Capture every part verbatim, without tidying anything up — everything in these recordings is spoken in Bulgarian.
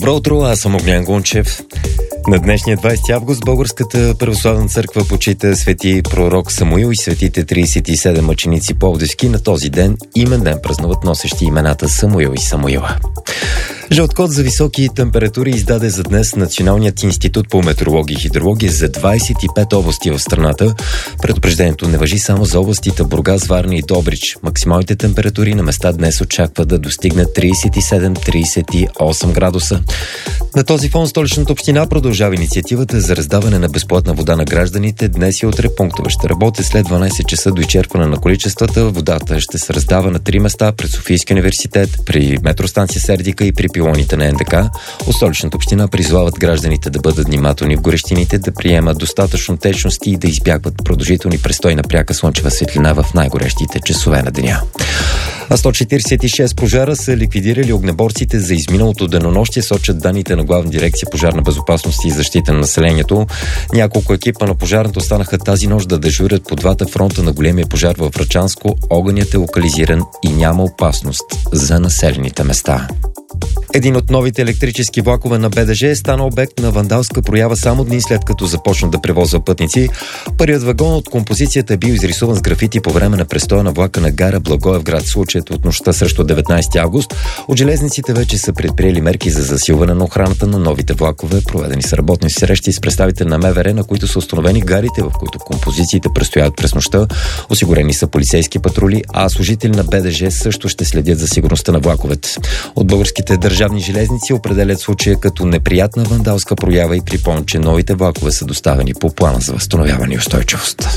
Добро утро, аз съм Огнян Гунчев. На днешния двайсети август Българската православна църква почита свети пророк Самуил и светите трийсет и седем мъченици пловдивски. На този ден имен ден празнуват носещи имената Самуил и Самуила. Жълт код за високи температури издаде за днес Националният институт по метеорология и хидрология за двайсет и пет области в страната. Предупреждението не важи само за областите Бургас, Варна и Добрич. Максималните температури на места днес очаква да достигнат трийсет и седем до трийсет и осем градуса. На този фон Столичната община продължава инициативата за раздаване на безплатна вода на гражданите. Днес и утре пунктове ще работят след дванайсет часа до изчерпване на количествата. Водата ще се раздава на три места: пред Софийския университет, при метростанция Сердика и при пилоните на Н Д К. От Столичната община призовават гражданите да бъдат внимателни в горещините, да приемат достатъчно течности и да избягват продължителни престои на пряка слънчева светлина в най-горещите часове на деня. А сто четирийсет и шест пожара са ликвидирали огнеборците за изминалото денонощие, сочат данните на Главна дирекция пожарна безопасност и защита на населението. Няколко екипа на пожарната останаха тази нощ да дежурят по двата фронта на големия пожар във Врачанско. Огънят е локализиран и няма опасност за населените места. Един от новите електрически влакове на Б Д Ж е станал обект на вандалска проява само дни след като започна да превозва пътници. Първият вагон от композицията е бил изрисуван с графити по време на престоя на влака на гара Благоевград. Случаят от нощта срещу деветнайсети август. От железниците вече са предприели мерки за засилване на охраната на новите влакове. Проведени са работни срещи с представители на М В Р, на които са установени гарите, в които композициите престояват през нощта. Осигурени са полицейски патрули, а служители на Б Д Ж също ще следят за сигурността на влаковете. От българските държавни железници определят случая като неприятна вандалска проява и припомнят, че новите влакове са доставени по плана за възстановяване и устойчивост.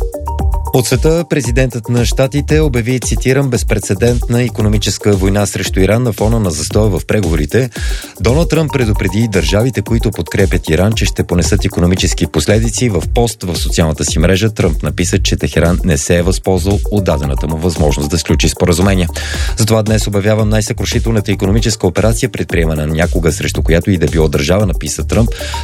От света президентът на щатите обяви, цитирам, безпрецедентна икономическа война срещу Иран на фона на застоя в преговорите. Доналд Тръмп предупреди държавите, които подкрепят Иран, че ще понесат икономически последици. В пост в социалната си мрежа Тръмп написа, че Техеран не се е възползвал от дадената му възможност да сключи споразумения. Затова днес обявявам най-съкрушителната икономическа операция, предприемана някога, срещу която и да било държава, написа Тръмп.